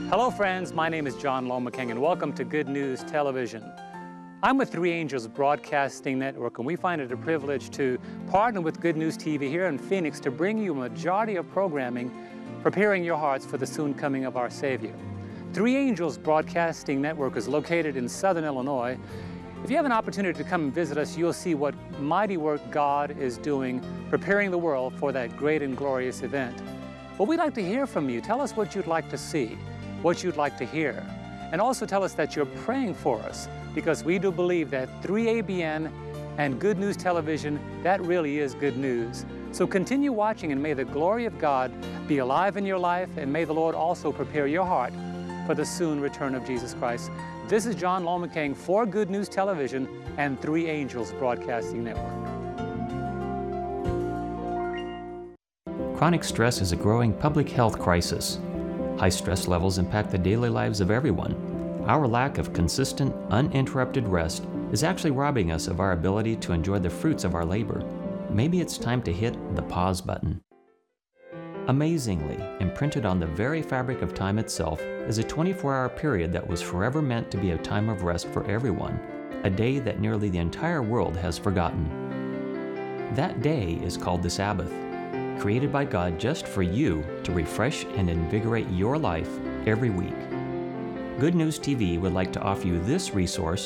Hello friends, my name is John Lomacang and welcome to Good News Television. I'm with Three Angels Broadcasting Network and we find it a privilege to partner with Good News TV here in Phoenix to bring you a majority of programming preparing your hearts for the soon coming of our Savior. Three Angels Broadcasting Network is located in Southern Illinois. If you have an opportunity to come and visit us, you'll see what mighty work God is doing preparing the world for that great and glorious event. Well, we'd like to hear from you. Tell us what you'd like to see, what you'd like to hear, and also tell us that you're praying for us, because we do believe that 3ABN and Good News Television, that really is good news. So continue watching, and may the glory of God be alive in your life, and may the Lord also prepare your heart for the soon return of Jesus Christ. This is John Lomacang for Good News Television and Three Angels Broadcasting Network. Chronic stress is a growing public health crisis. High stress levels impact the daily lives of everyone. Our lack of consistent, uninterrupted rest is actually robbing us of our ability to enjoy the fruits of our labor. Maybe it's time to hit the pause button. Amazingly, imprinted on the very fabric of time itself is a 24-hour period that was forever meant to be a time of rest for everyone, a day that nearly the entire world has forgotten. That day is called the Sabbath, created by God just for you to refresh and invigorate your life every week. Good News TV would like to offer you this resource